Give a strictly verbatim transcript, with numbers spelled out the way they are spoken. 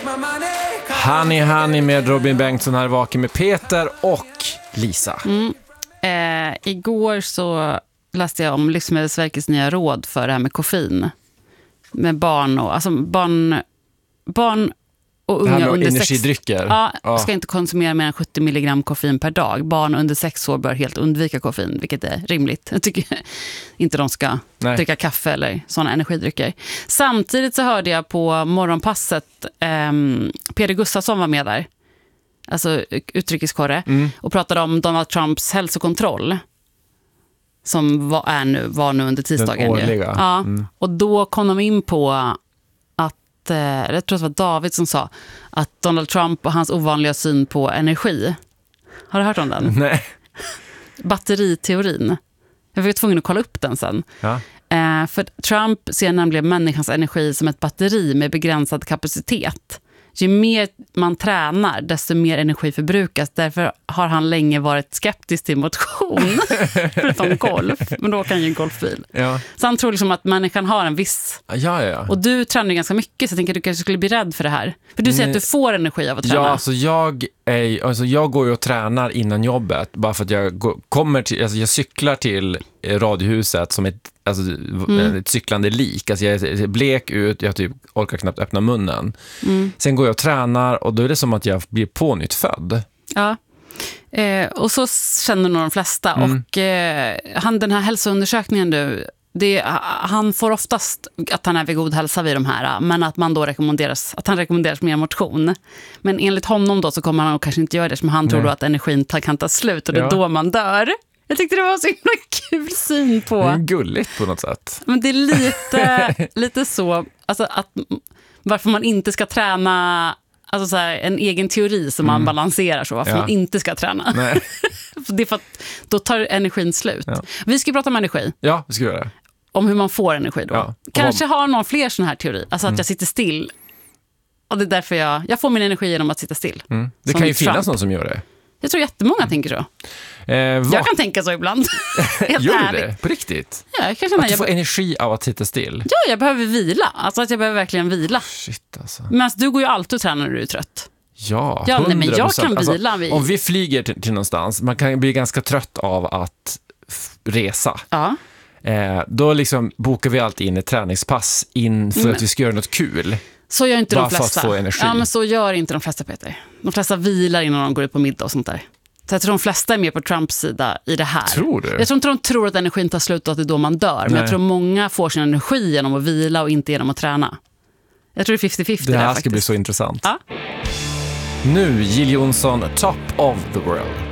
Honey Honey med Robin Bengtsson här, vaken med Peter och Lisa. Mm. Eh, igår så läste jag om Livsmedelsverkets nya råd för det här med koffein. Med barn och, alltså barn, barn och unga med under energidrycker. sex, ja, ja. ska inte konsumera mer än sjuttio milligram koffein per dag. Barn under sex år bör helt undvika koffein, vilket är rimligt. Jag tycker inte de ska Nej. dricka kaffe eller sådana energidrycker. Samtidigt så hörde jag på morgonpasset eh, Peder Gustafsson var med där. Alltså utrikeskorre. Mm. Och pratade om Donald Trumps hälsokontroll. Som var, är nu, var nu under tisdagen. Den årliga. Ja. Mm. Och då kom de in på att, eh, jag tror det var David som sa, att Donald Trump och hans ovanliga syn på energi. Har du hört om den? Nej. Batteriteorin. Jag var tvungen att kolla upp den sen. Ja. Eh, för Trump ser nämligen människans energi som ett batteri med begränsad kapacitet. Ju mer man tränar, desto mer energi förbrukas. Därför har han länge varit skeptisk till motion. Förutom golf. Men då kan ju en golfbil. Ja. Så han tror liksom att människan har en viss... Ja, ja, ja. Och du tränar ganska mycket, så jag tänker att du kanske skulle bli rädd för det här. För du säger Nej. att du får energi av att träna. Ja, alltså jag, är, alltså jag går ju och tränar innan jobbet. Bara för att jag går, kommer till... Alltså jag cyklar till radiohuset som ett, alltså mm. ett cyklande lik. Alltså jag är blek ut, jag typ orkar knappt öppna munnen. Mm. Sen går jag och tränar och då är det som att jag blir pånyttfödd. Ja, eh, och så känner nog de flesta. Mm. Och eh, han, den här hälsoundersökningen nu, det, han får oftast att han är vid god hälsa vid de här, men att man då rekommenderas, att han rekommenderas mer motion. Men enligt honom då så kommer han kanske inte göra det, som han tror då att energin kan ta slut och det är ja. då man dör. Jag tyckte det var så himla kul syn på. Det är gulligt på något sätt. Men det är lite, lite så, alltså att varför man inte ska träna, alltså så här, en egen teori som man mm. balanserar så, varför ja. man inte ska träna. Nej. Det är för att då tar energin slut. Ja. Vi ska prata om energi. Ja, vi ska göra det. Om hur man får energi då. Ja. Kanske vad... har någon fler sån här teori, alltså att mm. jag sitter still. Och det är därför jag, jag får min energi genom att sitta still. Mm. Det kan ju Trump. finnas någon som gör det. Jag tror jättemånga mm. tänker så. Eh, jag kan tänka så ibland. Gör du det? På riktigt? Ja, jag kan känna att du jag får be- energi av att sitta still? Ja, jag behöver vila. Alltså att jag behöver verkligen vila. Shit alltså. Men du går ju alltid och tränar när du är trött. Ja, ja nej, men jag kan vila. Alltså, om vi flyger till, till någonstans, man kan bli ganska trött av att f- resa. Ja. Eh, då liksom bokar vi alltid in ett träningspass in för mm. att vi ska göra något kul. Så gör inte Bara de flesta. För att få energi. Ja, men så gör inte de flesta, Peter. De flesta vilar innan de går ut på middag och sånt där. Så jag tror de flesta är med på Trumps sida i det här. Tror du? Jag tror inte de tror att energin tar slut och att det är då man dör. Nej. Men jag tror många får sin energi genom att vila och inte genom att träna. Jag tror det är femtio femtio. Det här där, ska faktiskt. bli så intressant. Ja. Nu Jill Johnson, Top of the World.